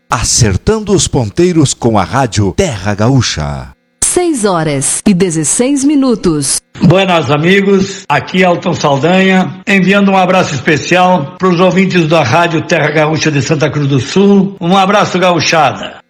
Acertando os ponteiros com a rádio Terra Gaúcha. 6:16. Buenas amigos, aqui Elton Saldanha, enviando um abraço especial para os ouvintes da rádio Terra Gaúcha de Santa Cruz do Sul. Um abraço, gauchada.